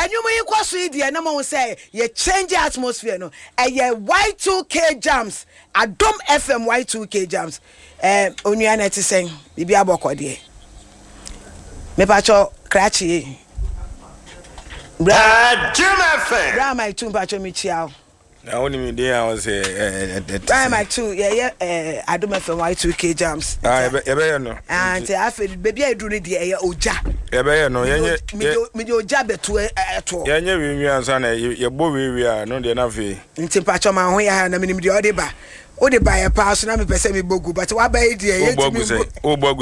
Enyuma yi kwaso yi de na mo say ye change atmosphere no. Y2K jams. Adom FM Y2K jams. Onua na ti sen bibi aboko de. Me pa cho krachi. Jim FM. Bra my tune pa cho mi chiao. Na woni mi dey I was Bra my tune Adom FM Y2K jams. Ebe no. And afi baby aduru ne de oja. Ebe no yenye me de oja beto eto. Yenye wi ansa na ye bo wi a no de na fe. Nti pa cho ma ho ya na me nim de ode ba. Ode ba ya pa so na me pese me bogu but wa ba e de ye timi.